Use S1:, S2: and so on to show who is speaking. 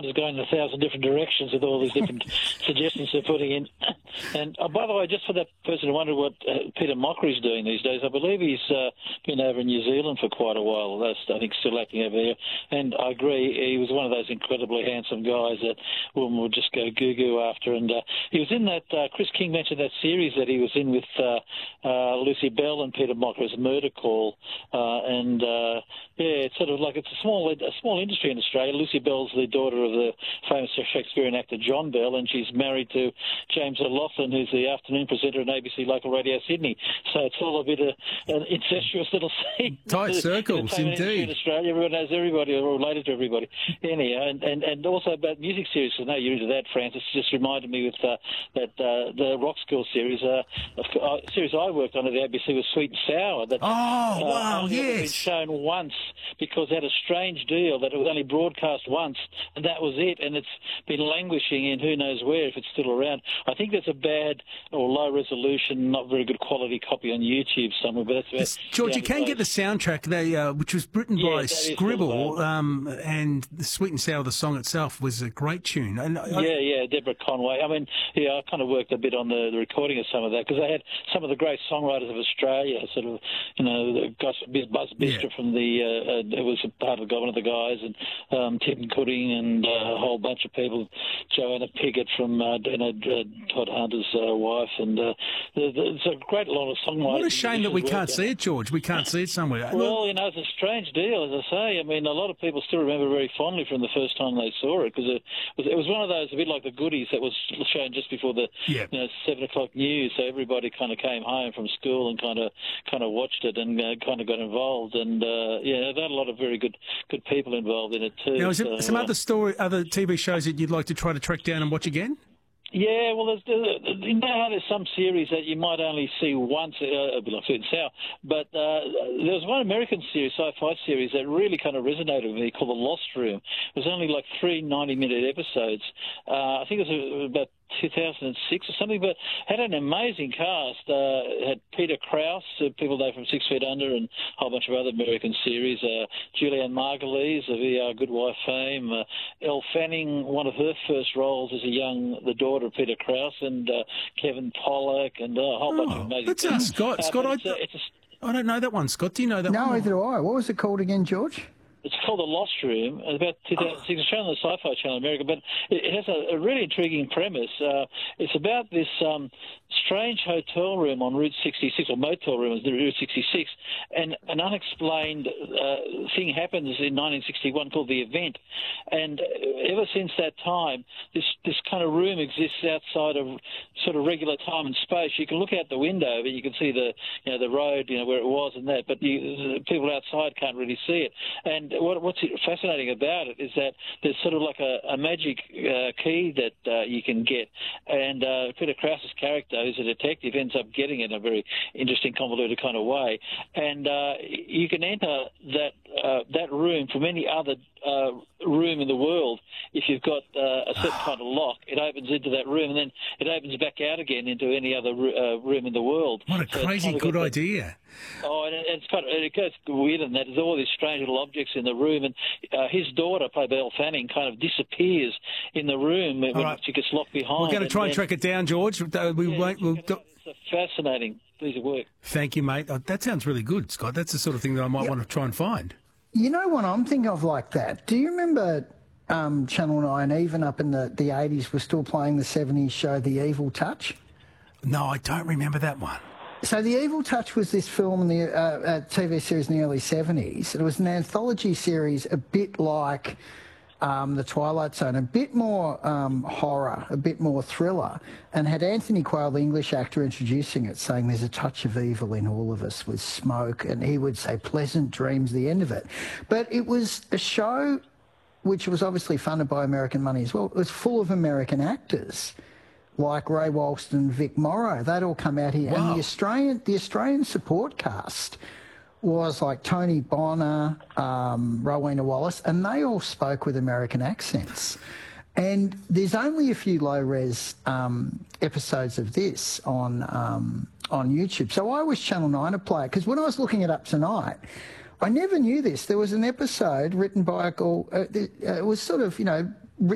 S1: mind is going in 1,000 different directions with all these different suggestions they're putting in. And by the way, just for that person who wondered what Peter Mockery's doing these days, I believe he's been over in New Zealand for quite a while. That's, I think, still acting over there. And I agree, he was one of those incredibly handsome guys that women would just go goo-goo after. And he was in that, Chris King mentioned that series that he was in with Lucy Bell and Peter Mockery's Murder Call. Yeah, it's sort of like it's a small industry in Australia. Lucy Bell's the daughter of the famous Shakespearean actor John Bell, and she's married to James O'Loughlin, who's the afternoon presenter at ABC Local Radio Sydney. So it's all a bit of an incestuous little scene.
S2: Tight circles, indeed.
S1: In Australia, everyone knows everybody or related to everybody. Anyhow, and also about music series. I know you're into that, Francis. Just reminded me with the Rock School series. A series I worked on at the ABC was Sweet and Sour. That,
S2: wow, yes.
S1: Been shown once because it had a strange deal that it was only broadcast once, and that was it. And it's been languishing in who knows where, if it's still around. I think there's a bad or low resolution, not very good quality copy on YouTube somewhere. But that's
S2: George, you can get the soundtrack, which was written by Scribble, and the Sweet and Sour, the song itself, was a great tune. And
S1: Deborah Conway. I mean, I kind of worked a bit on the recording of some of that because they had some of the great songwriters of Australia, sort of, Buzz Bister from it was part of one of the guys, and Tim Gooding and a whole bunch of people, Joanna Piggott from Todd Hunter's wife, and there's a great lot of songwriters.
S2: What a shame that we can't see it, George. We can't see it somewhere.
S1: Well, it's a strange deal, as I say. I mean, a lot of people still remember very fondly from the first time they saw it, because it was one of those, a bit like the Goodies, that was shown just before the 7 o'clock news, so everybody kind of came home from school and kind of watched it and kind of got involved, and there had a lot of very good people involved in it too.
S2: Now, is there some other TV shows that you'd like to try to track down and watch again?
S1: Yeah, well, you know how there's some series that you might only see once, a bit like Sweet and Sour, but there was one American series, sci-fi series, that really kind of resonated with me called The Lost Room. It was only like 3 90-minute episodes. I think it was about 2006 or something, but had an amazing cast. Had Peter Krause, people know from 6 Feet Under, and a whole bunch of other American series. Julianne Margulies of ER Good Wife fame. Elle Fanning, one of her first roles as the daughter of Peter Krause, and Kevin Pollak, and a whole bunch of amazing.
S2: Let's ask Scott. Scott, I don't know that one. Scott, do you know that one?
S3: No, neither do I. What was it called again, George?
S1: It's called The Lost Room. It's about 2006. It's shown on the Sci-Fi Channel in America, but it has a really intriguing premise. It's about this strange hotel room on Route 66, or motel room on Route 66, and an unexplained thing happens in 1961 called The Event. And ever since that time, this kind of room exists outside of sort of regular time and space. You can look out the window, but you can see the road, where it was and that, but people outside can't really see it. And what's fascinating about it is that there's sort of like a magic key that you can get, and Peter Krause's character, who's a detective, ends up getting it in a very interesting, convoluted kind of way, and you can enter that room from any other room in the world. If you've got a certain kind of lock, it opens into that room, and then it opens back out again into any other room in the world.
S2: What a crazy good idea.
S1: Oh, and it goes weird in that. There's all these strange little objects in the room, and his daughter, played by Elle Fanning, kind of disappears in the room when she gets locked behind.
S2: We're going to try and track it down, George.
S1: It's a fascinating piece of work.
S2: Thank you, mate. That sounds really good, Scott. That's the sort of thing that I might want to try and find.
S3: You know what I'm thinking of like that? Do you remember Channel 9, even up in the 80s, was still playing the 70s show The Evil Touch?
S2: No, I don't remember that one.
S3: So The Evil Touch was this film in the TV series in the early 70s. It was an anthology series, a bit like The Twilight Zone, a bit more horror, a bit more thriller, and had Anthony Quayle, the English actor, introducing it, saying there's a touch of evil in all of us with smoke, and he would say pleasant dreams, the end of it. But it was a show which was obviously funded by American money as well. It was full of American actors, like Ray Walston, Vic Morrow. They'd all come out here. Wow. And the Australian support cast was like Tony Bonner, Rowena Wallace, and they all spoke with American accents. And there's only a few low-res episodes of this on YouTube. So I wish Channel 9 would play it, because when I was looking it up tonight, I never knew this. There was an episode written by it was sort of,